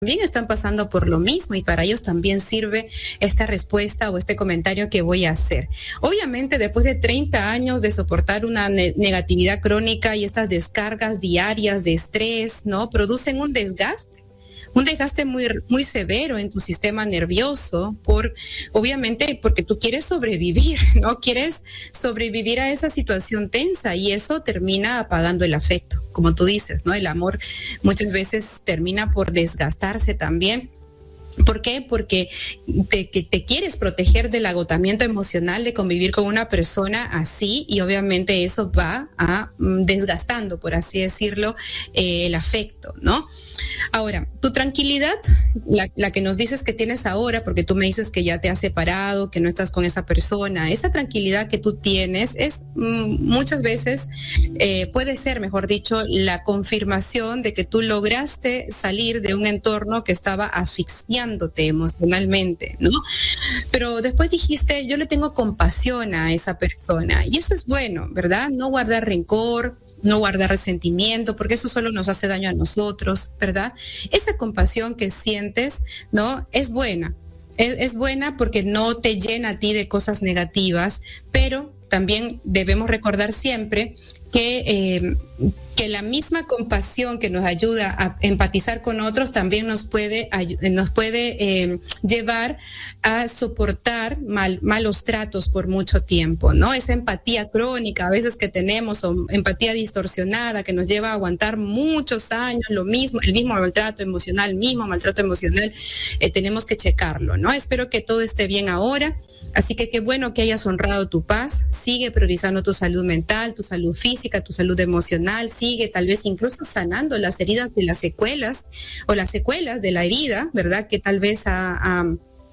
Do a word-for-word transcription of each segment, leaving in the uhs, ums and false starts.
también están pasando por lo mismo y para ellos también sirve esta respuesta o este comentario que voy a hacer. Obviamente, después de treinta años de soportar una ne- negatividad crónica y estas descargas diarias de estrés, ¿no? Producen un desgaste. Un desgaste muy, muy severo en tu sistema nervioso, por, obviamente porque tú quieres sobrevivir, ¿no? Quieres sobrevivir a esa situación tensa y eso termina apagando el afecto, como tú dices, ¿no? El amor muchas veces termina por desgastarse también. ¿Por qué? Porque te, que te quieres proteger del agotamiento emocional de convivir con una persona así y obviamente eso va a mm, desgastando, por así decirlo, eh, el afecto, ¿no? Ahora, tu tranquilidad, la, la que nos dices que tienes ahora, porque tú me dices que ya te has separado, que no estás con esa persona, esa tranquilidad que tú tienes es mm, muchas veces, eh, puede ser, mejor dicho, la confirmación de que tú lograste salir de un entorno que estaba asfixiándote emocionalmente, ¿no? Pero después dijiste, yo le tengo compasión a esa persona y eso es bueno, ¿verdad? No guardar rencor, no guardar resentimiento, porque eso solo nos hace daño a nosotros, ¿verdad? Esa compasión que sientes, ¿no? Es buena. Es, es buena porque no te llena a ti de cosas negativas, pero también debemos recordar siempre que, eh, que la misma compasión que nos ayuda a empatizar con otros también nos puede, nos puede eh, llevar a soportar mal, malos tratos por mucho tiempo, ¿no? Esa empatía crónica a veces que tenemos o empatía distorsionada que nos lleva a aguantar muchos años lo mismo, el mismo maltrato emocional, mismo maltrato emocional, eh, tenemos que checarlo, ¿no? Espero que todo esté bien ahora. Así que qué bueno que hayas honrado tu paz, sigue priorizando tu salud mental, tu salud física, tu salud emocional, sigue tal vez incluso sanando las heridas de las secuelas o las secuelas de la herida, ¿verdad? Que tal vez ha, ha,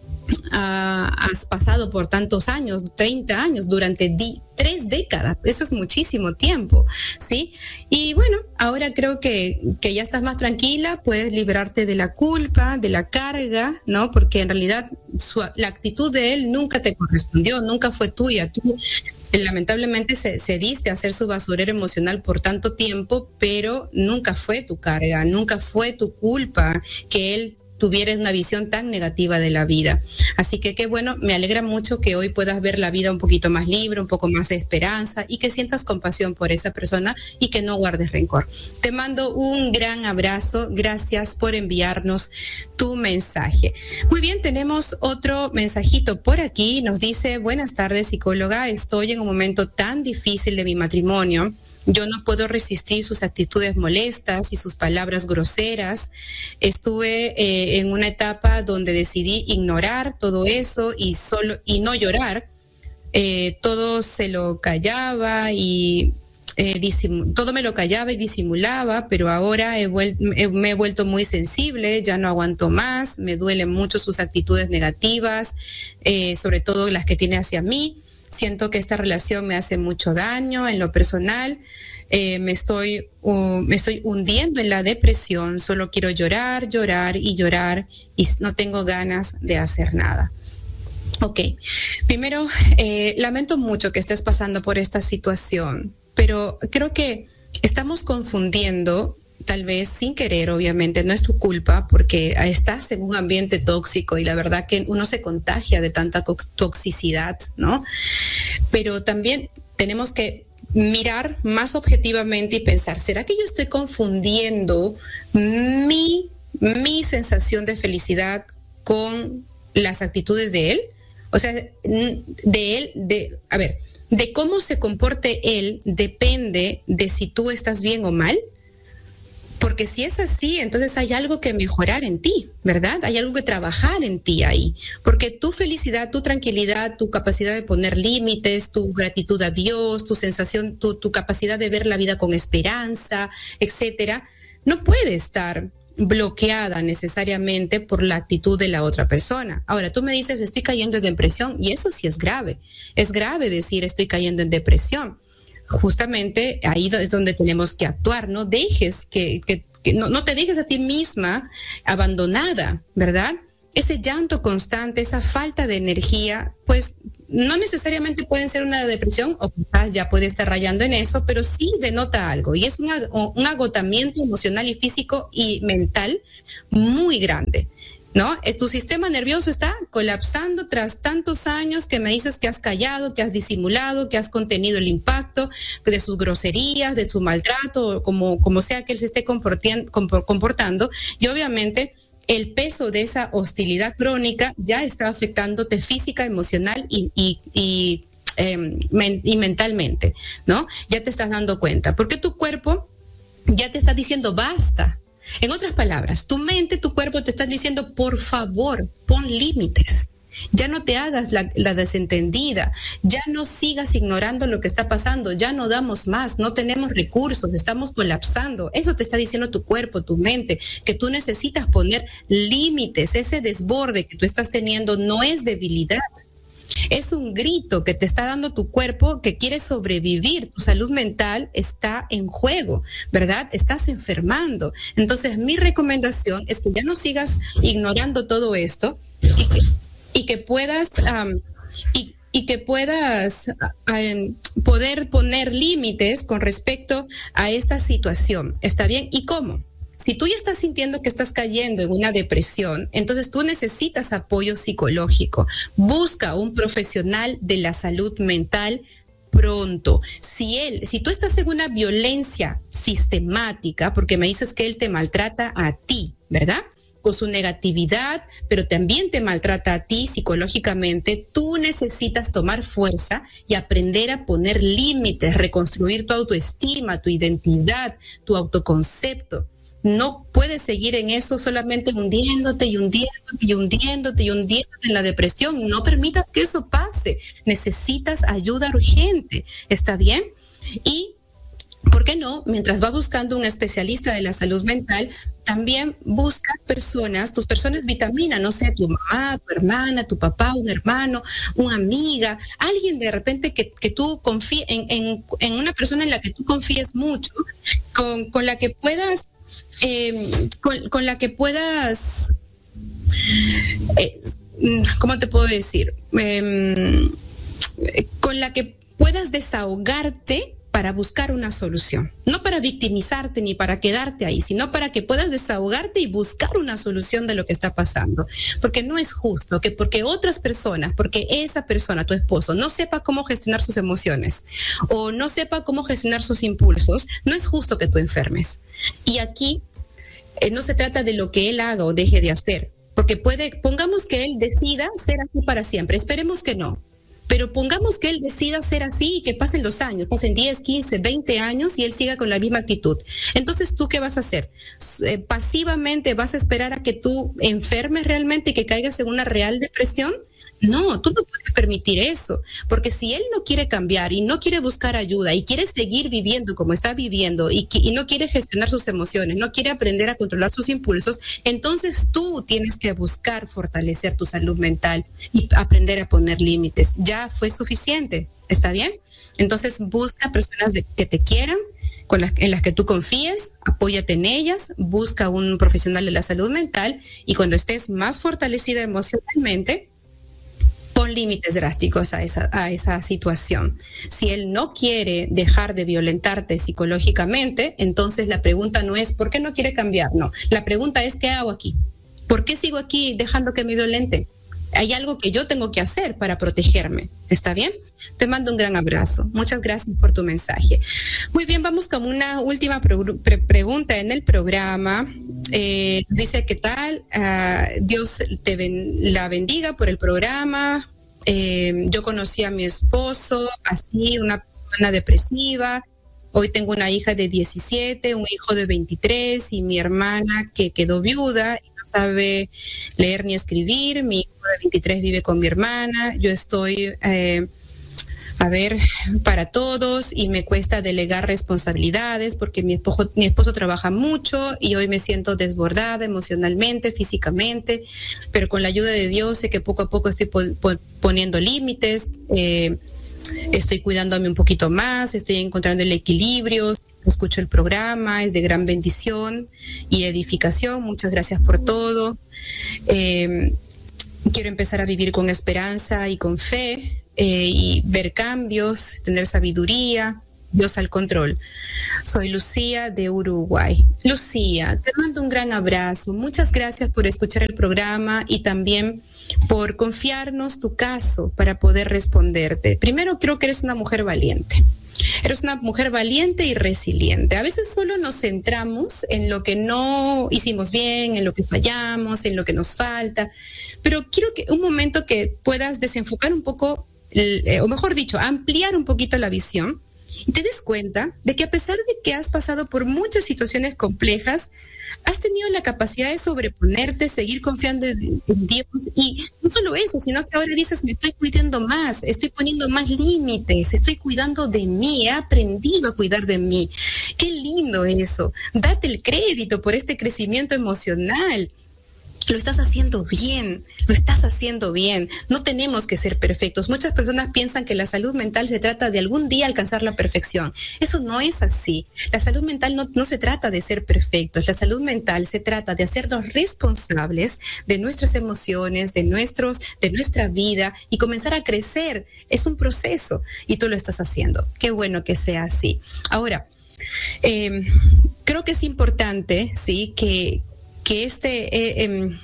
ha, has pasado por tantos años, treinta años, durante di, tres décadas, eso es muchísimo tiempo, ¿sí? Y bueno, ahora creo que, que ya estás más tranquila, puedes librarte de la culpa, de la carga, ¿no? Porque en realidad su, la actitud de él nunca te correspondió, nunca fue tuya, tú lamentablemente se, cediste a ser su basurero emocional por tanto tiempo, pero nunca fue tu carga, nunca fue tu culpa que él tuvieras una visión tan negativa de la vida. Así que qué bueno, me alegra mucho que hoy puedas ver la vida un poquito más libre, un poco más de esperanza y que sientas compasión por esa persona y que no guardes rencor. Te mando un gran abrazo, gracias por enviarnos tu mensaje. Muy bien, tenemos otro mensajito por aquí, nos dice, buenas tardes psicóloga, estoy en un momento tan difícil de mi matrimonio. Yo no puedo resistir sus actitudes molestas y sus palabras groseras. Estuve eh, en una etapa donde decidí ignorar todo eso y solo y no llorar. Eh, todo se lo callaba y eh, disim- todo me lo callaba y disimulaba, pero ahora he vuel- he, me he vuelto muy sensible, ya no aguanto más, me duelen mucho sus actitudes negativas, eh, sobre todo las que tiene hacia mí. Siento que esta relación me hace mucho daño en lo personal, eh, me estoy, uh, me estoy hundiendo en la depresión, solo quiero llorar, llorar y llorar y no tengo ganas de hacer nada. Ok, primero, eh, lamento mucho que estés pasando por esta situación, pero creo que estamos confundiendo, tal vez sin querer, obviamente, no es tu culpa porque estás en un ambiente tóxico y la verdad que uno se contagia de tanta toxicidad, ¿no? Pero también tenemos que mirar más objetivamente y pensar, ¿será que yo estoy confundiendo mi, mi sensación de felicidad con las actitudes de él? O sea, de él, de, a ver, de cómo se comporte él depende de si tú estás bien o mal. Porque si es así, entonces hay algo que mejorar en ti, ¿verdad? Hay algo que trabajar en ti ahí. Porque tu felicidad, tu tranquilidad, tu capacidad de poner límites, tu gratitud a Dios, tu sensación, tu, tu capacidad de ver la vida con esperanza, etcétera, no puede estar bloqueada necesariamente por la actitud de la otra persona. Ahora, tú me dices, estoy cayendo en depresión, y eso sí es grave. Es grave decir, estoy cayendo en depresión. Justamente ahí es donde tenemos que actuar, no dejes que, que, que no, no te dejes a ti misma abandonada, ¿verdad? Ese llanto constante, esa falta de energía, pues no necesariamente pueden ser una depresión, o quizás ya puede estar rayando en eso, pero sí denota algo, y es un, un agotamiento emocional y físico y mental muy grande, ¿no? Tu sistema nervioso está colapsando tras tantos años que me dices que has callado, que has disimulado, que has contenido el impacto de sus groserías, de su maltrato, como, como sea que él se esté comportando, y obviamente el peso de esa hostilidad crónica ya está afectándote física, emocional y, y, y, eh, men- y mentalmente, ¿no? Ya te estás dando cuenta, porque tu cuerpo ya te está diciendo basta. En otras palabras, tu mente, tu cuerpo te están diciendo, por favor, pon límites. Ya no te hagas la, la desentendida, ya no sigas ignorando lo que está pasando, ya no damos más, no tenemos recursos, estamos colapsando. Eso te está diciendo tu cuerpo, tu mente, que tú necesitas poner límites. Ese desborde que tú estás teniendo no es debilidad. Es un grito que te está dando tu cuerpo que quiere sobrevivir. Tu salud mental está en juego, ¿verdad? Estás enfermando. Entonces, mi recomendación es que ya no sigas ignorando todo esto y que, y que puedas um, y, y que puedas um, poder poner límites con respecto a esta situación. ¿Está bien? ¿Y cómo? Si tú ya estás sintiendo que estás cayendo en una depresión, entonces tú necesitas apoyo psicológico. Busca un profesional de la salud mental pronto. Si él, si tú estás en una violencia sistemática, porque me dices que él te maltrata a ti, ¿verdad? Con su negatividad, pero también te maltrata a ti psicológicamente, tú necesitas tomar fuerza y aprender a poner límites, reconstruir tu autoestima, tu identidad, tu autoconcepto. No puedes seguir en eso solamente hundiéndote y hundiéndote y hundiéndote y hundiéndote en la depresión. No permitas que eso pase. Necesitas ayuda urgente. ¿Está bien? Y, ¿por qué no? Mientras vas buscando un especialista de la salud mental, también buscas personas, tus personas vitamina, no sé, tu mamá, tu hermana, tu papá, un hermano, una amiga, alguien de repente que, que tú confíes, en, en, en una persona en la que tú confíes mucho, con, con la que puedas Eh, con, con la que puedas, eh, ¿cómo te puedo decir? Eh, con la que puedas desahogarte para buscar una solución. No para victimizarte ni para quedarte ahí, sino para que puedas desahogarte y buscar una solución de lo que está pasando. Porque no es justo que porque otras personas, porque esa persona, tu esposo, no sepa cómo gestionar sus emociones o no sepa cómo gestionar sus impulsos, no es justo que tú enfermes. Y aquí eh, no se trata de lo que él haga o deje de hacer, porque puede, pongamos que él decida ser así para siempre, esperemos que no, pero pongamos que él decida ser así y que pasen los años, pasen diez, quince, veinte años y él siga con la misma actitud. Entonces, ¿tú qué vas a hacer? Eh, ¿Pasivamente vas a esperar a que tú enfermes realmente y que caigas en una real depresión? No, tú no puedes permitir eso, porque si él no quiere cambiar y no quiere buscar ayuda y quiere seguir viviendo como está viviendo y, y no quiere gestionar sus emociones, no quiere aprender a controlar sus impulsos, entonces tú tienes que buscar fortalecer tu salud mental y aprender a poner límites. Ya fue suficiente, ¿está bien? Entonces busca personas de, que te quieran, con las, en las que tú confíes, apóyate en ellas, busca un profesional de la salud mental y cuando estés más fortalecida emocionalmente, pon límites drásticos a esa, a esa situación. Si él no quiere dejar de violentarte psicológicamente, entonces la pregunta no es ¿por qué no quiere cambiar? No, la pregunta es ¿qué hago aquí? ¿Por qué sigo aquí dejando que me violenten? Hay algo que yo tengo que hacer para protegerme. ¿Está bien? Te mando un gran abrazo. Muchas gracias por tu mensaje. Muy bien, vamos con una última pre pre pregunta en el programa. Eh, dice, ¿qué tal? Uh, Dios te ben la bendiga por el programa. Eh, yo conocí a mi esposo, así, una persona depresiva. Hoy tengo una hija de diecisiete, un hijo de veintitrés y mi hermana que quedó viuda y no sabe leer ni escribir. Mi hijo de veintitrés vive con mi hermana. Yo estoy... Eh, a ver, para todos y me cuesta delegar responsabilidades porque mi esposo, mi esposo trabaja mucho y hoy me siento desbordada emocionalmente, físicamente, pero con la ayuda de Dios sé que poco a poco estoy po poniendo límites, eh, estoy cuidándome un poquito más, estoy encontrando el equilibrio, escucho el programa, es de gran bendición y edificación, muchas gracias por todo. Eh, quiero empezar a vivir con esperanza y con fe. eh, y ver cambios, tener sabiduría, Dios al control. Soy Lucía de Uruguay. Lucía, te mando un gran abrazo. Muchas gracias por escuchar el programa y también por confiarnos tu caso para poder responderte. Primero, creo que eres una mujer valiente. Eres una mujer valiente y resiliente. A veces solo nos centramos en lo que no hicimos bien, en lo que fallamos, en lo que nos falta. Pero quiero que un momento que puedas desenfocar un poco, eh, o mejor dicho, ampliar un poquito la visión y te des cuenta de que a pesar de que has pasado por muchas situaciones complejas, has tenido la capacidad de sobreponerte, seguir confiando en Dios. Y no solo eso, sino que ahora dices, me estoy cuidando más, estoy poniendo más límites, estoy cuidando de mí, he aprendido a cuidar de mí. Qué lindo eso. Date el crédito por este crecimiento emocional. Lo estás haciendo bien, lo estás haciendo bien. No tenemos que ser perfectos. Muchas personas piensan que la salud mental se trata de algún día alcanzar la perfección. Eso no es así. La salud mental no, no se trata de ser perfectos. La salud mental se trata de hacernos responsables de nuestras emociones, de, nuestros, de nuestra vida y comenzar a crecer. Es un proceso y tú lo estás haciendo. Qué bueno que sea así. Ahora, eh, creo que es importante, sí, que que este, eh, eh,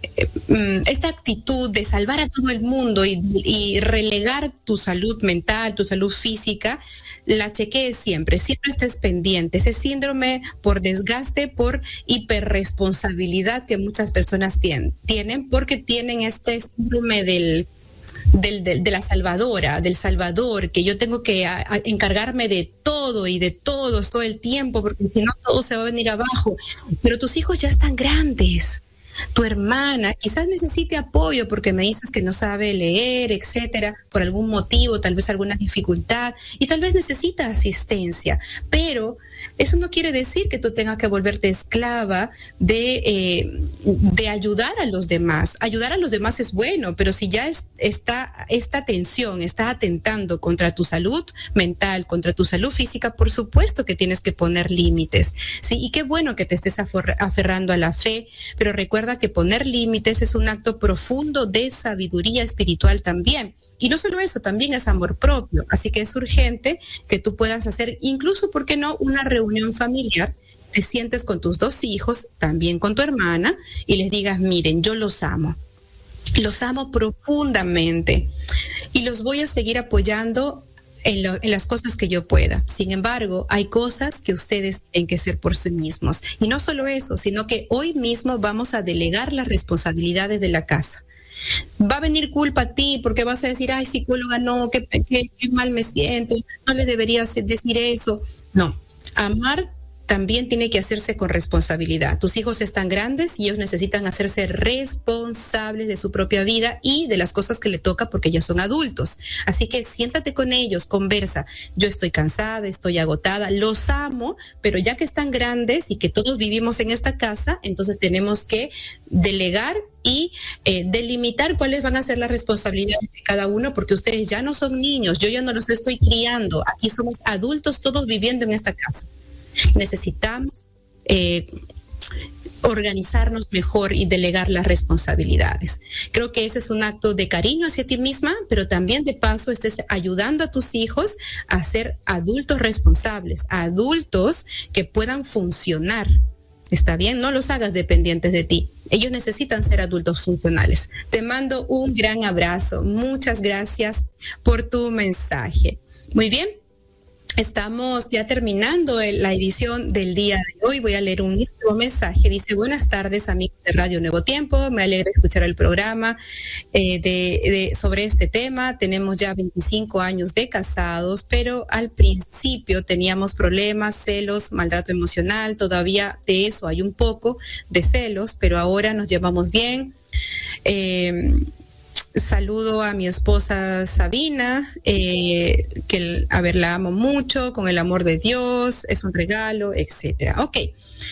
eh, esta actitud de salvar a todo el mundo y, y relegar tu salud mental, tu salud física, la chequees siempre, siempre estés pendiente. Ese síndrome por desgaste, por hiperresponsabilidad que muchas personas tienen, tienen porque tienen este síndrome del... Del, del, de la salvadora, del salvador, que yo tengo que a, a encargarme de todo y de todos todo el tiempo, porque si no todo se va a venir abajo. Pero tus hijos ya están grandes. Tu hermana quizás necesite apoyo porque me dices que no sabe leer, etcétera, por algún motivo, tal vez alguna dificultad, y tal vez necesita asistencia, pero eso no quiere decir que tú tengas que volverte esclava de, eh, de ayudar a los demás. Ayudar a los demás es bueno, pero si ya es, está esta tensión, está atentando contra tu salud mental, contra tu salud física, por supuesto que tienes que poner límites, ¿sí? Y qué bueno que te estés aferrando a la fe, pero recuerda que poner límites es un acto profundo de sabiduría espiritual también. Y no solo eso, también es amor propio. Así que es urgente que tú puedas hacer, incluso, ¿por qué no?, una reunión familiar. Te sientes con tus dos hijos, también con tu hermana, y les digas, miren, yo los amo. Los amo profundamente y los voy a seguir apoyando en, lo, en las cosas que yo pueda. Sin embargo, hay cosas que ustedes tienen que hacer por sí mismos. Y no solo eso, sino que hoy mismo vamos a delegar las responsabilidades de la casa. Va a venir culpa a ti porque vas a decir, ay, psicóloga, no, qué, qué, qué mal me siento, no les deberías decir eso. No, amar también tiene que hacerse con responsabilidad. Tus hijos están grandes y ellos necesitan hacerse responsables de su propia vida y de las cosas que le toca porque ya son adultos. Así que siéntate con ellos, conversa. Yo estoy cansada, estoy agotada, los amo, pero ya que están grandes y que todos vivimos en esta casa, entonces tenemos que delegar y eh, delimitar cuáles van a ser las responsabilidades de cada uno, porque ustedes ya no son niños, yo ya no los estoy criando, aquí somos adultos todos viviendo en esta casa. Necesitamos eh, organizarnos mejor y delegar las responsabilidades. Creo que ese es un acto de cariño hacia ti misma, pero también de paso estés ayudando a tus hijos a ser adultos responsables, adultos que puedan funcionar. ¿Está bien? No los hagas dependientes de ti. Ellos necesitan ser adultos funcionales. Te mando un gran abrazo. Muchas gracias por tu mensaje. Muy bien. Estamos ya terminando la edición del día de hoy. Voy a leer un último mensaje. Dice, buenas tardes, amigos de Radio Nuevo Tiempo. Me alegra escuchar el programa eh, de, de, sobre este tema. Tenemos ya veinticinco años de casados, pero al principio teníamos problemas, celos, maltrato emocional. Todavía de eso hay un poco de celos, pero ahora nos llevamos bien. Eh, Saludo a mi esposa Sabina, eh, que, a ver, la amo mucho, con el amor de Dios, es un regalo, etcétera. Ok,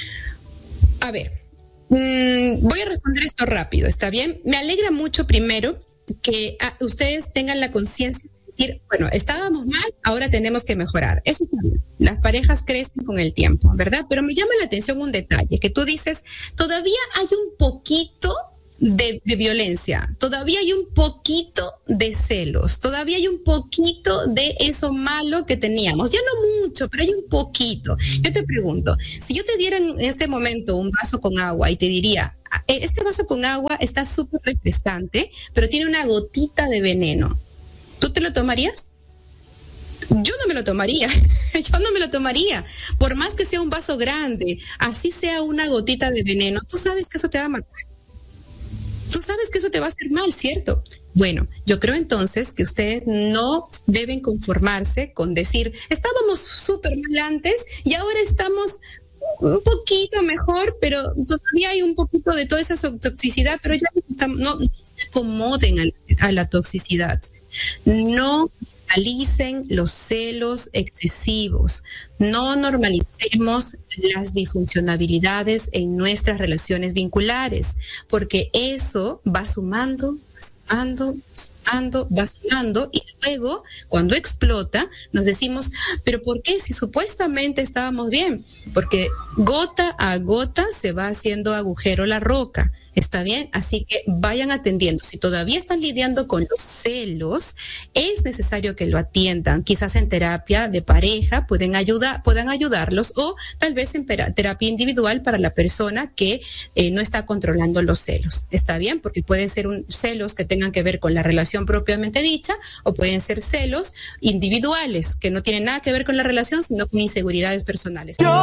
a ver, mmm, voy a responder esto rápido, ¿está bien? Me alegra mucho, primero, que a, ustedes tengan la conciencia de decir, bueno, estábamos mal, ahora tenemos que mejorar. Eso está bien. Las parejas crecen con el tiempo, ¿verdad? Pero me llama la atención un detalle, que tú dices, todavía hay un poquito de, de violencia, todavía hay un poquito de celos, todavía hay un poquito de eso malo que teníamos, ya no mucho, pero hay un poquito. Yo te pregunto, si yo te diera en este momento un vaso con agua y te diría, este vaso con agua está súper refrescante, pero tiene una gotita de veneno, ¿tú te lo tomarías? Yo no me lo tomaría, yo no me lo tomaría, por más que sea un vaso grande, así sea una gotita de veneno, tú sabes que eso te va a matar, tú sabes que eso te va a hacer mal, ¿cierto? Bueno, yo creo entonces que ustedes no deben conformarse con decir, estábamos súper mal antes y ahora estamos un poquito mejor, pero todavía hay un poquito de toda esa toxicidad, pero ya estamos, no, no se acomoden a la, a la toxicidad, no normalicen los celos excesivos, no normalicemos las disfuncionalidades en nuestras relaciones vinculares, porque eso va sumando, va sumando, sumando, va sumando, y luego, cuando explota, nos decimos, pero ¿por qué? Si supuestamente estábamos bien, porque gota a gota se va haciendo agujero la roca. ¿Está bien? Así que vayan atendiendo. Si todavía están lidiando con los celos, es necesario que lo atiendan. Quizás en terapia de pareja pueden ayudar, puedan ayudarlos, o tal vez en terapia individual para la persona que eh, no está controlando los celos. ¿Está bien? Porque pueden ser un, celos que tengan que ver con la relación propiamente dicha, o pueden ser celos individuales que no tienen nada que ver con la relación, sino con inseguridades personales.